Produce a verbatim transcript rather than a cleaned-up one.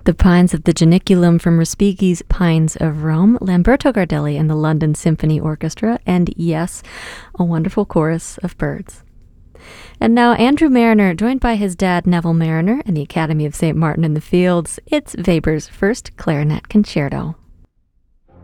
The Pines of the Janiculum from Respighi's Pines of Rome, Lamberto Gardelli and the London Symphony Orchestra, and yes, a wonderful chorus of birds. And now Andrew Marriner, joined by his dad Neville Marriner and the Academy of Saint Martin in the Fields, it's Weber's first clarinet concerto.